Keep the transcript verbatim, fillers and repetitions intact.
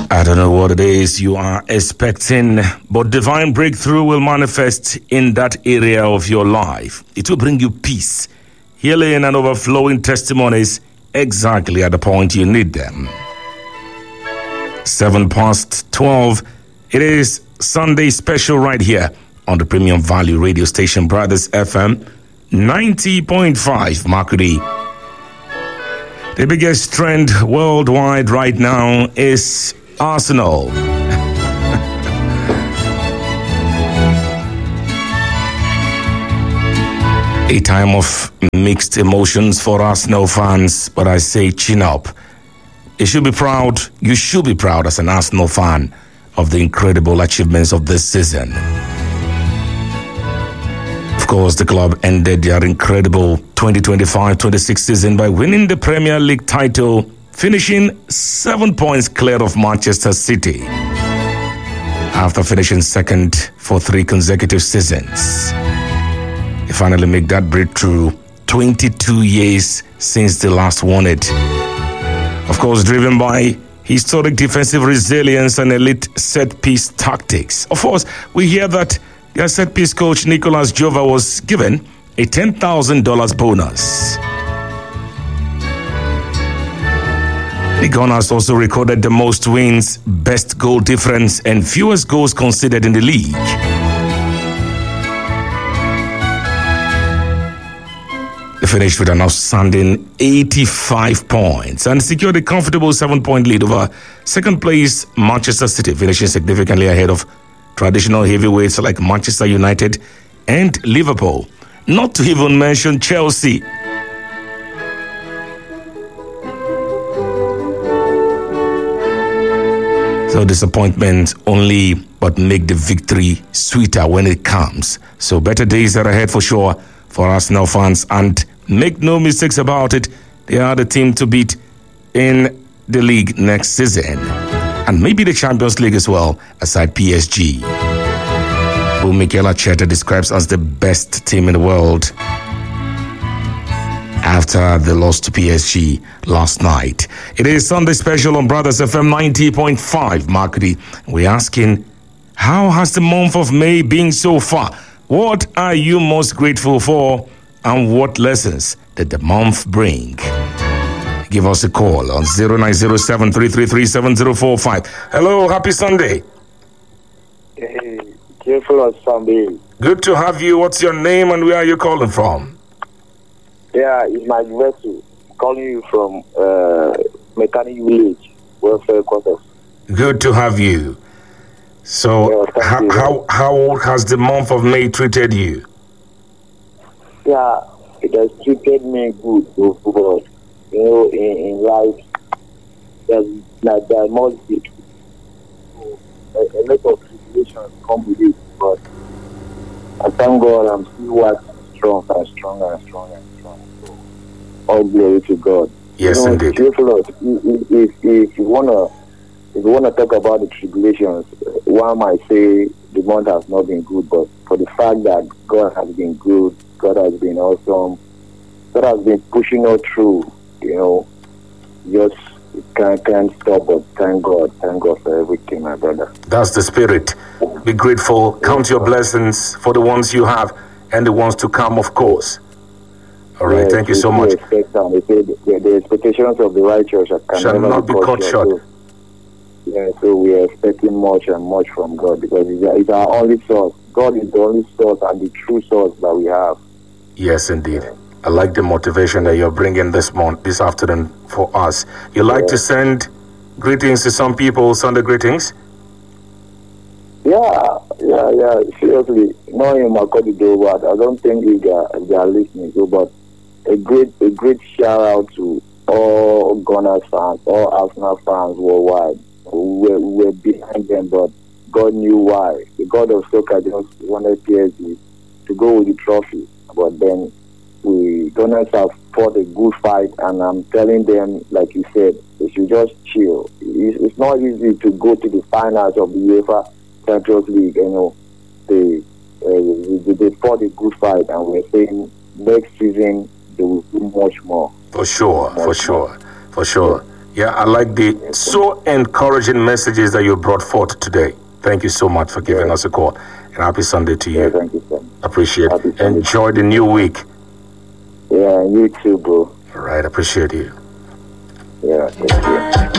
I don't know what it is you are expecting, but divine breakthrough will manifest in that area of your life. It will bring you peace, healing, and overflowing testimonies exactly at the point you need them. Seven past twelve. It is Sunday special right here on the Premium Value radio station, Brothers F M ninety point five, Makudi. The biggest trend worldwide right now is Arsenal. A time of mixed emotions for Arsenal fans, but I say chin up. You should be proud, you should be proud as an Arsenal fan of the incredible achievements of this season. Of course, the club ended their incredible twenty twenty-five twenty-six season by winning the Premier League title, finishing seven points clear of Manchester City after finishing second for three consecutive seasons. They finally make that breakthrough twenty-two years since they last won it. Of course, driven by historic defensive resilience and elite set-piece tactics. Of course, we hear that their set-piece coach Nicolas Jova was given a ten thousand dollars bonus. The Gunners also recorded the most wins, best goal difference, and fewest goals conceded in the league. They finished with an outstanding eighty-five points and secured a comfortable seven-point lead over second place Manchester City, finishing significantly ahead of traditional heavyweights like Manchester United and Liverpool. Not to even mention Chelsea. So disappointment only but make the victory sweeter when it comes. So better days are ahead for sure for Arsenal fans, and make no mistakes about it, they are the team to beat in the league next season, and maybe the Champions League as well, aside P S G, who Mikel Arteta describes as the best team in the world after the loss to P S G last night. It is Sunday special on Brothers F M ninety point five, Makudi. We're asking, how has the month of May been so far? What are you most grateful for, and what lessons did the month bring? Give us a call on zero nine zero seven, three three three, seven zero four five. Hello, happy Sunday. Hey, careful on Sunday. Good to have you. What's your name and where are you calling from? Yeah, it's my vessel. Calling you from uh, Mechanic Village, Welfare Quarters. Good to have you. So, Yeah, how, you. how how has the month of May treated you? Yeah, it has treated me good, oh, but you know, in, in life, there's like there must be a, a lot of tribulations come with it, but I thank God I'm still working strong and stronger and stronger and stronger. So, all glory to God. Yes, you know, indeed. Careful of, if, if, if you wanna if you wanna talk about the tribulations, one might say the month has not been good, but for the fact that God has been good, God has been awesome, God has been pushing us through, you know, just can't, can't stop, but thank God, thank God for everything, my brother. That's the spirit. Be grateful. Count your blessings for the ones you have and the ones to come, of course. All right, Yes, thank you we so do much. expect them. They say the, the expectations of the righteous can Shall never not be cut short. So, yeah, so we are expecting much and much from God because it's, it's our only source. God is the only source and the true source that we have. Yes, indeed. I like the motivation that you're bringing this month, this afternoon for us. You like Yeah. to send greetings to some people, Sunday greetings? Yeah, yeah, yeah. Seriously, not in Makodi though, but I don't think if they are, if they are listening. So, but a great, a great shout out to all Gunners fans, all Arsenal fans worldwide. We were, we were behind them, but God knew why. The God of soccer just wanted P S G to go with the trophy, but then we Gunners have fought a good fight, and I'm telling them, like you said, they should just chill. It's, it's not easy to go to the finals of the UEFA Champions League. You know, they uh, they, they fought a good fight, and we're saying next season they will do much more. For sure, Much for sure, for sure. Yeah, I like the so encouraging messages that you brought forth today. Thank you so much for giving Yeah. us a call. And happy Sunday to you. Yeah, thank you, sir. Appreciate Happy it. Sunday. Enjoy the new week. Yeah, you too, bro. All right, appreciate you. Yeah, thank you.